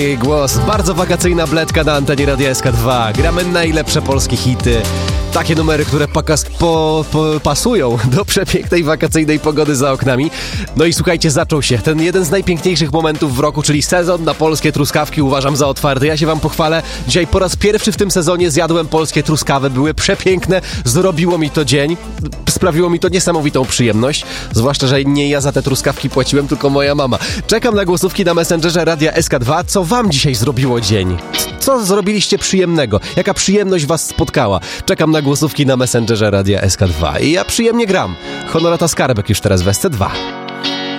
Jej głos, bardzo wakacyjna bledka na antenie Radia SK2. Gramy najlepsze polskie hity. Takie numery, które pasują do przepięknej wakacyjnej pogody za oknami. No i słuchajcie, zaczął się ten jeden z najpiękniejszych momentów w roku, czyli sezon na polskie truskawki uważam za otwarty. Ja się wam pochwalę. Dzisiaj po raz pierwszy w tym sezonie zjadłem polskie truskawy. Były przepiękne. Zrobiło mi to dzień. Sprawiło mi to niesamowitą przyjemność. Zwłaszcza, że nie ja za te truskawki płaciłem, tylko moja mama. Czekam na głosówki na Messengerze Radia SK2. Co wam dzisiaj zrobiło dzień? Co zrobiliście przyjemnego? Jaka przyjemność was spotkała? Czekam na głosówki na Messengerze Radia SK2. I ja przyjemnie gram. Honorata Skarbek już teraz w SC2.